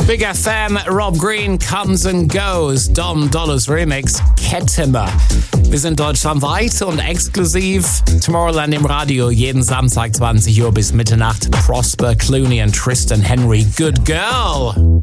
Big FM, Rob Green, Comes and Goes, Dom Dollars Remix, Kettimer. Wir sind deutschlandweit und exklusiv Tomorrowland im Radio, jeden Samstag 20 Uhr bis Mitternacht. Prosper Clooney und Tristan Henry, Good Girl.